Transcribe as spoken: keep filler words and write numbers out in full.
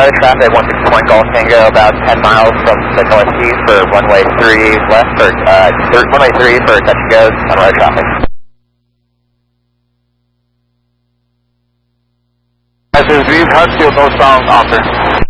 road traffic, one six one Golf Tango, about ten miles from Central S T for runway three left, for, uh, th runway three for touch and goes on road traffic. This is Reed Hartsfield, northbound officer.